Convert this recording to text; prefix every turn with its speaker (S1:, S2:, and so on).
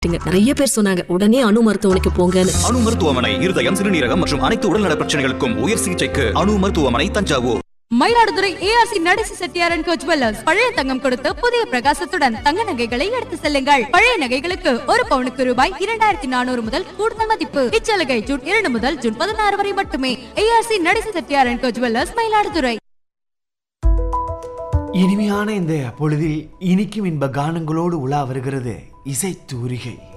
S1: நிறைய பேர் சொன்னாங்க உடனே அணு மருத்துவமனைக்கு போங்கன்னு.
S2: அணு மருத்துவமனை இருதயம், சிறுநீரகம் மற்றும் அனைத்து உடல்நல பிரச்சனைகளுக்கும் உயர் சிகிச்சைக்கு அணு மருத்துவமனை, Thanjavur.
S3: Mayiladuthurai ARC நடேசி Chettiar and go jewellers பழைய தங்கம் கொடுத்து புதிய பிரகாசத்துடன் தங்க நகைகளை எடுத்து செல்லுங்கள். பழைய நகைகளுக்கு ஒரு பவுனுக்கு ரூபாய் 2400 முதல் கூடுதல் மதிப்பு. இச்சலுகை ஜூன் 2 முதல் ஜூன் 16 வரை மட்டுமே. ARC நடேசி Chettiar and go jewellers, Mayiladuthurai.
S4: இனிமையான இந்த பொழுதில் இனிக்கும் இன்ப கானங்களோடு உலா வருகிறது இசை தூரிகை.